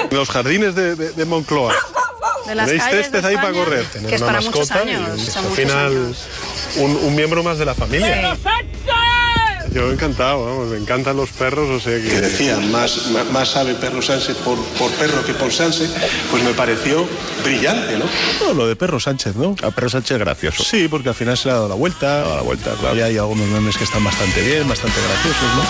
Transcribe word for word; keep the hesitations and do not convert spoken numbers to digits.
Los jardines de, de, de Moncloa. De las Tenéis calles césped de ahí para España, correr. que es para muchos años. Y, son al muchos final, años. un, un miembro más de la familia. Sí. Yo encantado, vamos, me encantan los perros, o sea que... que decían más, más, más sabe perro Sánchez por, por perro que por Sánchez, pues me pareció brillante, ¿no? No, lo de Perro Sánchez, ¿no? A Perro Sánchez gracioso. Sí, porque al final se le ha dado la vuelta. A la vuelta, claro. Y hay algunos memes que están bastante bien, bastante graciosos, ¿no?